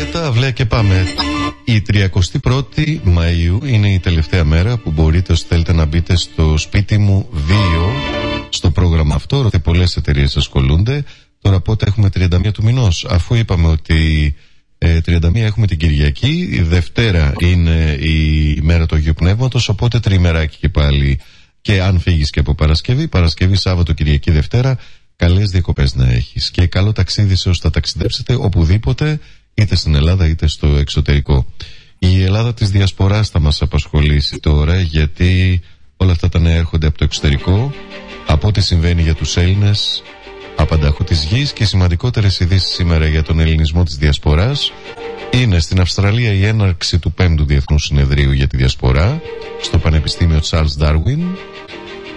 τα αυλαία και πάμε. Η 31η Μαΐου είναι η τελευταία μέρα που μπορείτε, όσοι θέλετε, να μπείτε στο Σπίτι μου 2, στο πρόγραμμα αυτό. Ρωτέ, πολλές εταιρείες ασχολούνται. Τώρα πότε έχουμε? 31 του μηνός, αφού είπαμε ότι 31 έχουμε την Κυριακή, η Δευτέρα είναι η μέρα του Αγίου Πνεύματος, οπότε τριμεράκι και πάλι. Και αν φύγεις και από Παρασκευή, Σάββατο, Κυριακή, Δευτέρα, καλές διακοπές να έχεις και καλό ταξίδι σε όσους θα ταξιδέψετε οπουδήποτε, είτε στην Ελλάδα είτε στο εξωτερικό. Η Ελλάδα της Διασποράς θα μας απασχολήσει τώρα, γιατί όλα αυτά τα νέα έρχονται από το εξωτερικό, από ό,τι συμβαίνει για τους Έλληνες απαντάχου της γης. Και οι σημαντικότερες ειδήσεις σήμερα για τον ελληνισμό της Διασποράς είναι στην Αυστραλία η έναρξη του 5ου Διεθνούς Συνεδρίου για τη Διασπορά στο Πανεπιστήμιο Charles Darwin.